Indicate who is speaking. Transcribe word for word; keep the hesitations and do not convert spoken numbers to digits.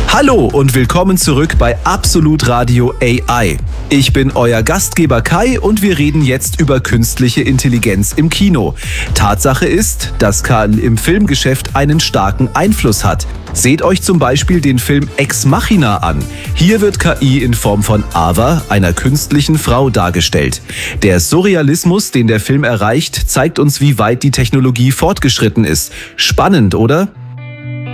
Speaker 1: Hallo und willkommen zurück bei Absolut Radio A I. Ich bin euer Gastgeber Kai und wir reden jetzt über künstliche Intelligenz im Kino. Tatsache ist, dass K I im Filmgeschäft einen starken Einfluss hat. Seht euch zum Beispiel den Film Ex Machina an. Hier wird K I in Form von Ava, einer künstlichen Frau, dargestellt. Der Surrealismus, den der Film erreicht, zeigt uns, wie weit die Technologie fortgeschritten ist. Spannend, oder?